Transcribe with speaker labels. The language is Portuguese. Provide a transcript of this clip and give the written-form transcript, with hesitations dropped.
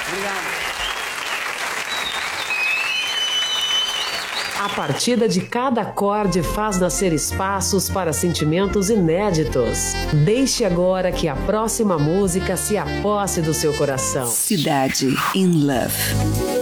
Speaker 1: Obrigado.
Speaker 2: A partida de cada acorde faz nascer espaços para sentimentos inéditos. Deixe agora que a próxima música se aposse do seu coração.
Speaker 3: Cidade in Love.